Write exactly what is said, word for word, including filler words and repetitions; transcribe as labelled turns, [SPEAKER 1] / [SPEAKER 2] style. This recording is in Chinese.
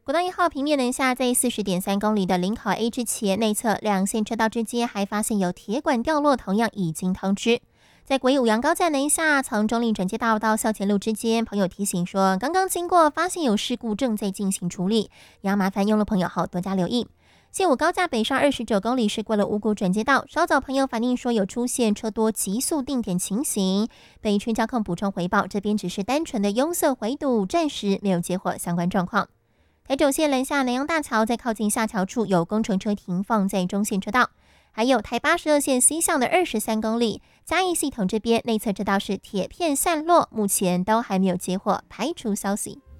[SPEAKER 1] 国道一号平面南下在四十点三公里的林口 A 之前内侧两线车道之间还发现有铁管掉落，同样已经通知。在国一五杨高架南下从中立转接道到校前路之间，朋友提醒说刚刚经过发现有事故正在进行处理，也要麻烦用路朋友后多加留意。线五高架北上二十九公里是过了五股转接道，稍早朋友反映说有出现车多急速定点情形，北区交控补充回报，这边只是单纯的拥塞回堵，暂时没有接获相关状况。台九线南下南阳大桥在靠近下桥处有工程车停放在中线车道，还有台八十二线西向的二十三公里嘉义系统这边内侧车道是铁片散落，目前都还没有接获排除消息。